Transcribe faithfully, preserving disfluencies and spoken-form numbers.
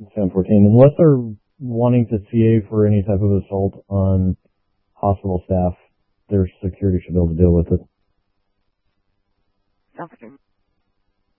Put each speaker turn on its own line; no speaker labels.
seven fourteen. Unless they're wanting to C A for any type of assault on hospital staff, their security should be able to deal with it.
Sounds like